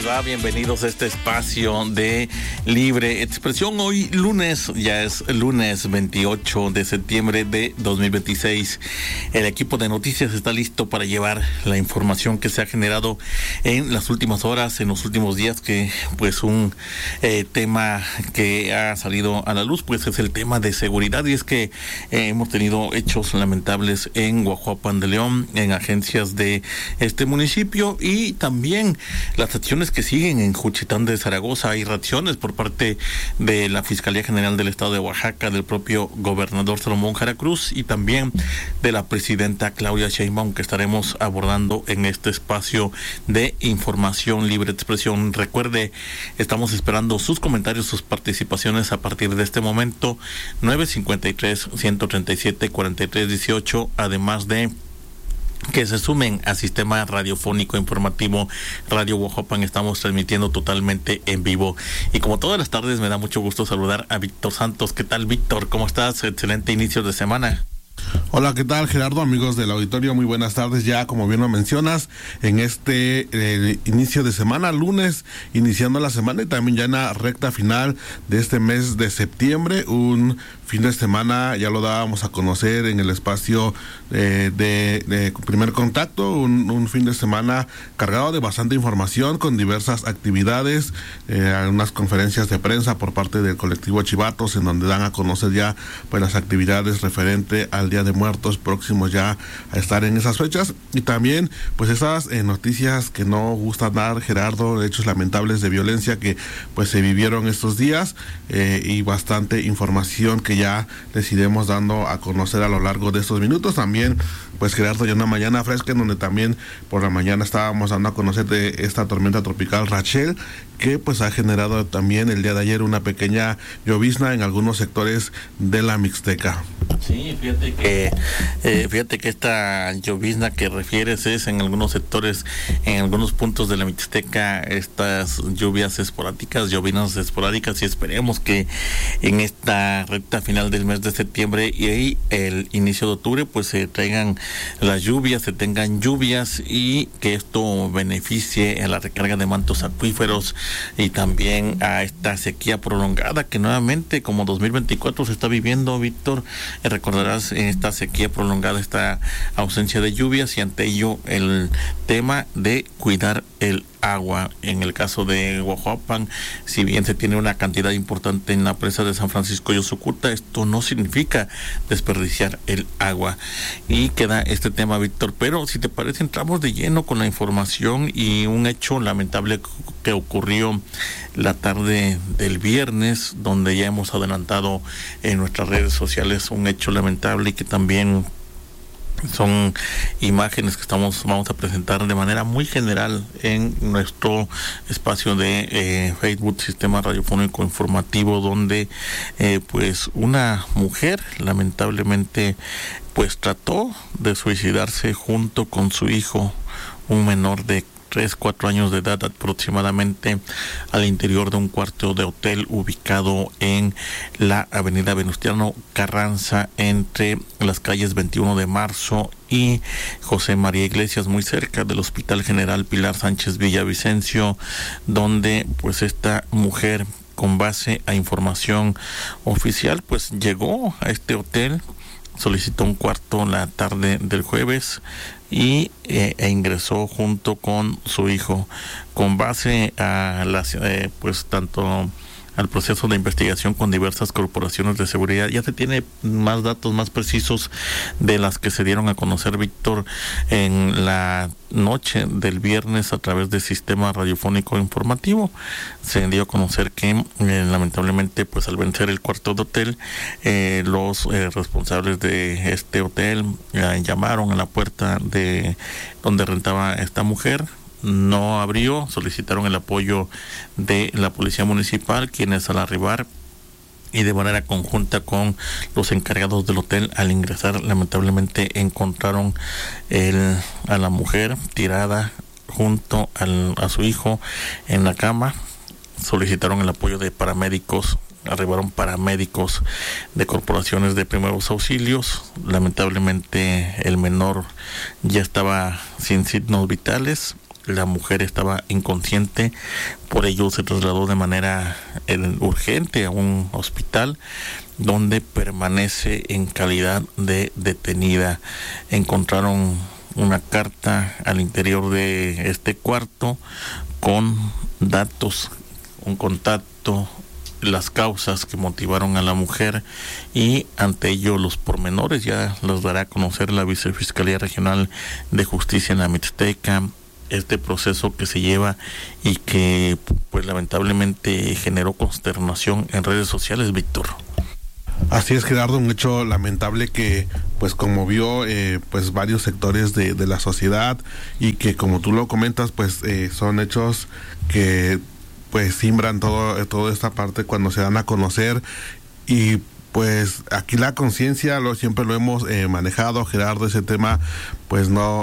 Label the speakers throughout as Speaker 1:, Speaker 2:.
Speaker 1: va? Bienvenidos a este espacio de libre expresión. Hoy lunes, ya es lunes 28 de septiembre de 2026. El equipo de noticias está listo para llevar la información que se ha generado en las últimas horas, en los últimos días, que pues un tema que ha salido a la luz pues es el tema de seguridad, y es que hemos tenido hechos lamentables en Guajuapan de León, en agencias de este municipio, y también las acciones que siguen en Juchitán de Zaragoza. Hay reacciones por parte de la Fiscalía General del Estado de Oaxaca, del propio gobernador Salomón Jara Cruz y también de la presidenta Claudia Sheinbaum, que estaremos abordando en este espacio de información libre expresión. Recuerde, estamos esperando sus comentarios, sus participaciones a partir de este momento. 953-137-4318, además de que se sumen al sistema radiofónico informativo Radio Guajuapan. Estamos transmitiendo totalmente en vivo, y como todas las tardes me da mucho gusto saludar a Víctor Santos. ¿Qué tal, Víctor? ¿Cómo estás? Excelente inicio de semana.
Speaker 2: Hola, ¿qué tal, Gerardo? Amigos del auditorio, muy buenas tardes. Ya, como bien lo mencionas, en este inicio de semana, lunes, iniciando la semana, y también ya en la recta final de este mes de septiembre, un fin de semana, ya lo dábamos a conocer en el espacio de primer contacto, un fin de semana cargado de bastante información, con diversas actividades, unas conferencias de prensa por parte del colectivo Chivatos, en donde dan a conocer ya pues las actividades referente al Día de Muertos, próximos ya a estar en esas fechas, y también pues esas noticias que no gustan dar, Gerardo, hechos lamentables de violencia que pues se vivieron estos días, y bastante información que ya les iremos dando a conocer a lo largo de estos minutos. También pues, Gerardo, ya una mañana fresca, en donde también por la mañana estábamos dando a conocer de esta tormenta tropical Rachel, que pues ha generado también el día de ayer una pequeña llovizna en algunos sectores de la Mixteca.
Speaker 1: Sí, fíjate que esta llovizna que refieres es en algunos sectores, en algunos puntos de la Mixteca, estas lluvias esporádicas, lloviznas esporádicas, y esperemos que en esta recta final del mes de septiembre y el inicio de octubre pues se traigan las lluvias, se tengan lluvias, y que esto beneficie a la recarga de mantos acuíferos y también a esta sequía prolongada que nuevamente, como 2024 se está viviendo, Víctor. Recordarás esta sequía prolongada, esta ausencia de lluvias, y ante ello el tema de cuidar el agua. En el caso de Guajuapan, si bien se tiene una cantidad importante en la presa de San Francisco Yosucuta, esto no significa desperdiciar el agua, y queda este tema, Víctor. Pero si te parece, entramos de lleno con la información y un hecho lamentable que ocurrió la tarde del viernes, donde ya hemos adelantado en nuestras redes sociales un hecho lamentable, y que también son imágenes que vamos a presentar de manera muy general en nuestro espacio de Facebook, Sistema Radiofónico Informativo, donde pues una mujer lamentablemente pues trató de suicidarse junto con su hijo, un menor de 3-4 años de edad aproximadamente, al interior de un cuarto de hotel ubicado en la avenida Venustiano Carranza, entre las calles 21 de marzo y José María Iglesias, muy cerca del Hospital General Pilar Sánchez Villavicencio, donde pues esta mujer, con base a información oficial, pues llegó a este hotel, solicitó un cuarto la tarde del jueves e ingresó junto con su hijo. Con base a las pues tanto al proceso de investigación con diversas corporaciones de seguridad, ya se tiene más datos más precisos de las que se dieron a conocer, Víctor, en la noche del viernes a través del Sistema Radiofónico Informativo. Se dio a conocer que lamentablemente pues al vencer el cuarto de hotel, los responsables de este hotel llamaron a la puerta de donde rentaba esta mujer. No abrió, solicitaron el apoyo de la policía municipal, quienes al arribar y de manera conjunta con los encargados del hotel, al ingresar lamentablemente encontraron a la mujer tirada junto a su hijo en la cama. Solicitaron el apoyo de paramédicos. Arribaron paramédicos de corporaciones de primeros auxilios. Lamentablemente el menor ya estaba sin signos vitales. la mujer estaba inconsciente, por ello se trasladó de manera urgente a un hospital donde permanece en calidad de detenida. Encontraron una carta al interior de este cuarto con datos, un contacto, las causas que motivaron a la mujer, y ante ello los pormenores ya los dará a conocer la Vicefiscalía Regional de Justicia en la Mixteca. Este proceso que se lleva y que pues lamentablemente generó consternación en redes sociales, Víctor.
Speaker 2: Así es, Gerardo, un hecho lamentable que pues conmovió pues varios sectores de la sociedad, y que, como tú lo comentas, pues son hechos que pues simbran toda esta parte cuando se dan a conocer. Y pues aquí la conciencia siempre lo hemos manejado, Gerardo, ese tema pues no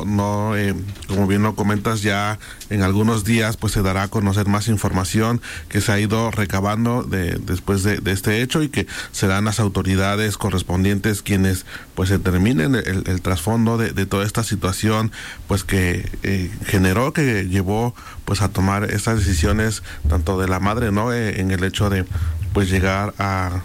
Speaker 2: como bien lo comentas, ya en algunos días pues se dará a conocer más información que se ha ido recabando después de este hecho, y que serán las autoridades correspondientes quienes pues determinen el trasfondo de toda esta situación pues que generó, que llevó pues a tomar estas decisiones tanto de la madre, ¿no? En el hecho de pues llegar a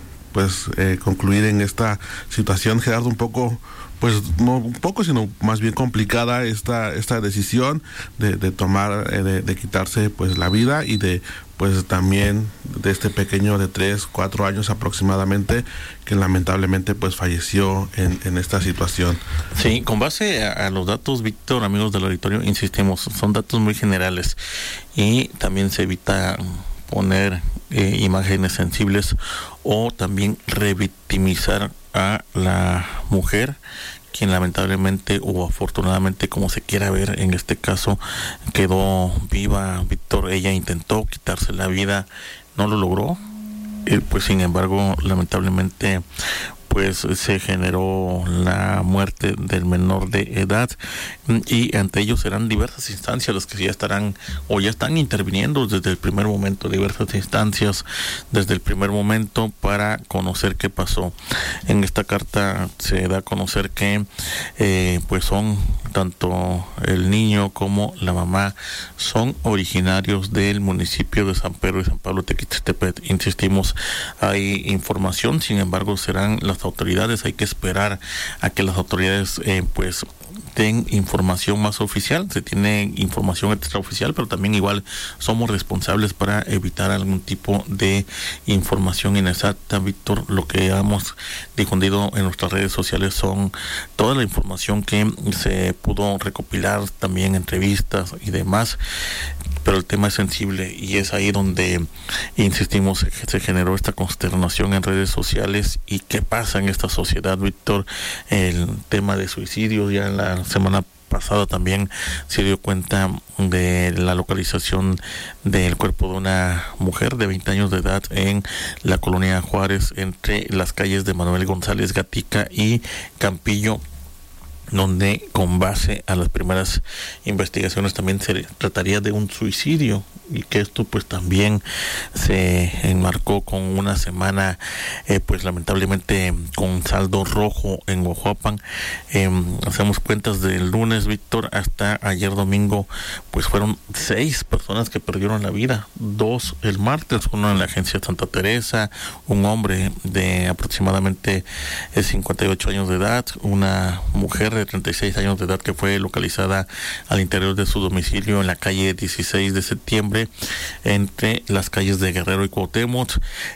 Speaker 2: concluir en esta situación, Gerardo, un poco, pues no un poco, sino más bien complicada esta decisión de tomar, de quitarse pues la vida, y de pues también de este pequeño de 3-4 años aproximadamente, que lamentablemente pues falleció en esta situación.
Speaker 1: Sí, con base a los datos, Víctor, amigos del auditorio, insistimos, son datos muy generales, y también se evita poner imágenes sensibles o también revictimizar a la mujer, quien lamentablemente o afortunadamente, como se quiera ver, en este caso quedó viva, Víctor. Ella intentó quitarse la vida, no lo logró, pues sin embargo lamentablemente pues se generó la muerte del menor de edad, y ante ellos serán diversas instancias las que ya estarán o ya están interviniendo desde el primer momento, diversas instancias desde el primer momento para conocer qué pasó. En esta carta se da a conocer que pues son tanto el niño como la mamá son originarios del municipio de San Pedro y San Pablo Tequixtepec. Insistimos, hay información, sin embargo serán las autoridades, hay que esperar a que las autoridades pues den información más oficial. Se tiene información extraoficial, pero también igual somos responsables para evitar algún tipo de información inexacta, Víctor. Lo que hemos difundido en nuestras redes sociales son toda la información que se pudo recopilar, también entrevistas y demás, pero el tema es sensible, y es ahí donde insistimos, se generó esta consternación en redes sociales. ¿Y qué pasa en esta sociedad, Víctor? El tema de suicidios, ya en la semana pasada también se dio cuenta de la localización del cuerpo de una mujer de 20 años de edad en la colonia Juárez, entre las calles de Manuel González Gatica y Campillo, donde con base a las primeras investigaciones también se trataría de un suicidio, y que esto pues también se enmarcó con una semana pues lamentablemente con saldo rojo en Oaxapan. Hacemos cuentas del lunes, Víctor, hasta ayer domingo, pues fueron 6 personas que perdieron la vida, 2 el martes, uno en la agencia Santa Teresa, un hombre de aproximadamente 58 años de edad, una mujer de 36 años de edad que fue localizada al interior de su domicilio en la calle 16 de septiembre, entre las calles de Guerrero y Cuauhtémoc,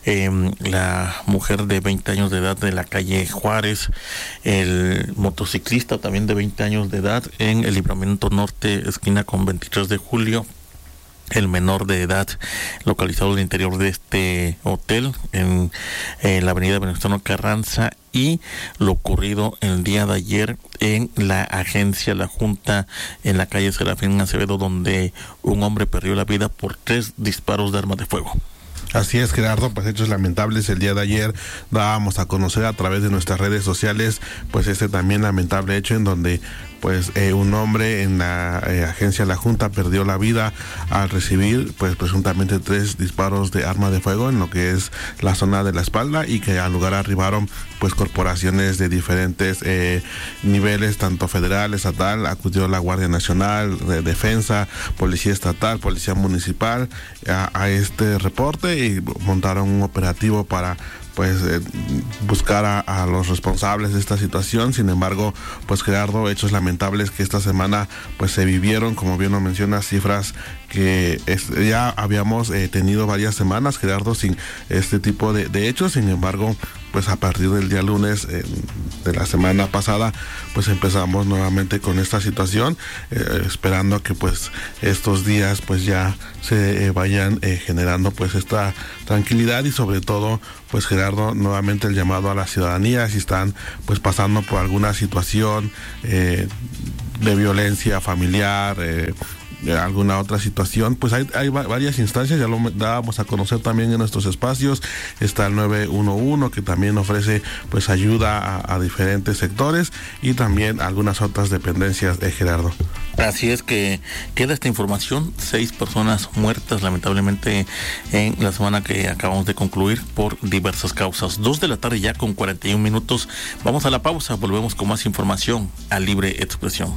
Speaker 1: la mujer de 20 años de edad de la calle Juárez, el motociclista también de 20 años de edad en el Libramiento Norte, esquina con 23 de julio, el menor de edad localizado al interior de este hotel en la avenida Venustiano Carranza, y lo ocurrido el día de ayer en la agencia La Junta en la calle Serafín Acevedo, donde un hombre perdió la vida por 3 disparos de arma de fuego.
Speaker 2: Así es, Gerardo, pues hechos lamentables. El día de ayer dábamos a conocer a través de nuestras redes sociales pues este también lamentable hecho, en donde pues un hombre en la agencia de la Junta perdió la vida al recibir pues presuntamente 3 disparos de arma de fuego en lo que es la zona de la espalda, y que al lugar arribaron pues corporaciones de diferentes niveles, tanto federal, estatal. Acudió la Guardia Nacional, de Defensa, Policía Estatal, Policía Municipal a este reporte, y montaron un operativo para pues buscar a los responsables de esta situación. Sin embargo, pues Gerardo, hechos lamentables que esta semana pues se vivieron, como bien lo menciona, cifras que ya habíamos tenido varias semanas, Gerardo, sin este tipo de hechos. Sin embargo, pues a partir del día lunes de la semana pasada, pues empezamos nuevamente con esta situación, esperando que pues estos días pues ya se vayan generando pues esta tranquilidad, y sobre todo pues Gerardo, nuevamente el llamado a la ciudadanía, si están pues pasando por alguna situación de violencia familiar, alguna otra situación, pues hay varias instancias, ya lo dábamos a conocer también en nuestros espacios. Está el 911, que también ofrece pues ayuda a diferentes sectores, y también algunas otras dependencias de Gerardo.
Speaker 1: Así es que queda esta información: 6 personas muertas lamentablemente en la semana que acabamos de concluir por diversas causas. 2 de la tarde ya con 41 minutos. Vamos a la pausa, volvemos con más información a Libre Expresión.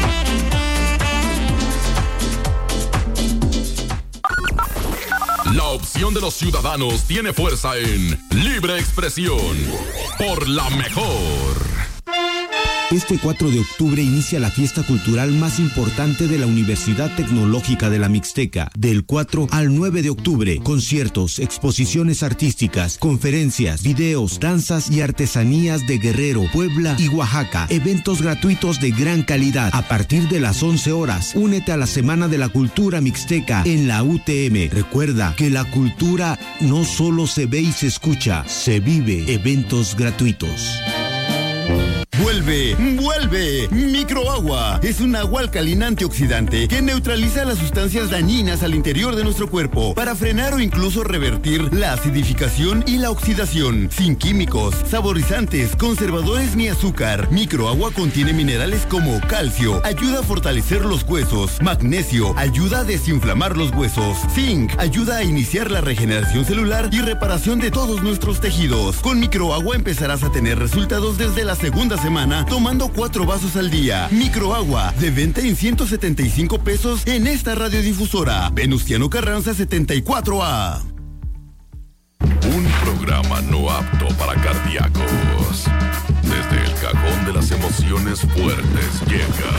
Speaker 3: La opción de los ciudadanos tiene fuerza en Libre Expresión por la mejor.
Speaker 4: Este 4 de octubre inicia la fiesta cultural más importante de la Universidad Tecnológica de la Mixteca. Del 4 al 9 de octubre, conciertos, exposiciones artísticas, conferencias, videos, danzas y artesanías de Guerrero, Puebla y Oaxaca. Eventos gratuitos de gran calidad. A partir de las 11 horas, únete a la Semana de la Cultura Mixteca en la UTM. Recuerda que la cultura no solo se ve y se escucha, se vive. Eventos gratuitos.
Speaker 5: ¡Vuelve! Microagua es un agua alcalina antioxidante que neutraliza las sustancias dañinas al interior de nuestro cuerpo para frenar o incluso revertir la acidificación y la oxidación. Sin químicos, saborizantes, conservadores ni azúcar. Microagua contiene minerales como calcio, ayuda a fortalecer los huesos; magnesio, ayuda a desinflamar los huesos; zinc, ayuda a iniciar la regeneración celular y reparación de todos nuestros tejidos. Con Microagua empezarás a tener resultados desde la segunda semana, tomando 4 vasos al día. Microagua, de venta en 175 pesos en esta radiodifusora. Venustiano Carranza 74A.
Speaker 3: Un programa no apto para cardíacos. Desde el cajón de las emociones fuertes llega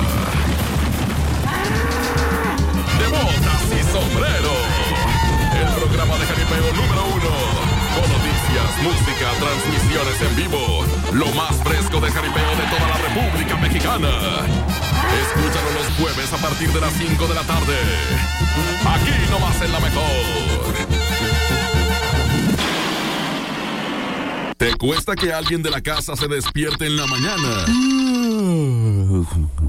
Speaker 3: De Botas y Sombrero, el programa de jaripeo número 1. Con noticias, música, transmisiones en vivo, lo más fresco de jaripeo de toda la República Mexicana. Escúchalo los jueves a partir de las 5 de la tarde. Aquí nomás en La Mejor. ¿Te cuesta que alguien de la casa se despierte en la mañana?